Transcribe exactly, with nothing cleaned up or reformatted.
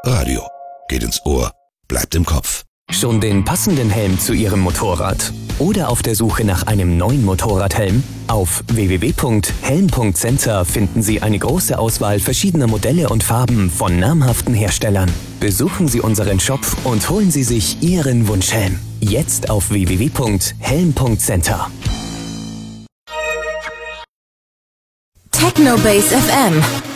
Radio. Geht ins Ohr, bleibt im Kopf. Schon den passenden Helm zu Ihrem Motorrad? Oder auf der Suche nach einem neuen Motorradhelm? Auf w w w punkt helm punkt center finden Sie eine große Auswahl verschiedener Modelle und Farben von namhaften Herstellern. Besuchen Sie unseren Shop und holen Sie sich Ihren Wunschhelm. Jetzt auf w w w punkt helm punkt center. Technobase F M